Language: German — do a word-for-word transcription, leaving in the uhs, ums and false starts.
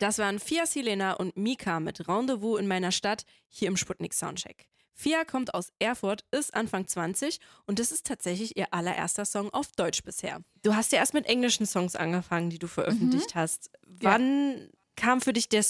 Das waren Fia Silena und Mika mit Rendezvous in meiner Stadt hier im Sputnik Soundcheck. Fia kommt aus Erfurt, ist Anfang zwanzig und das ist tatsächlich ihr allererster Song auf Deutsch bisher. Du hast ja erst mit englischen Songs angefangen, die du veröffentlicht mhm. hast. Wann ja. kam für dich der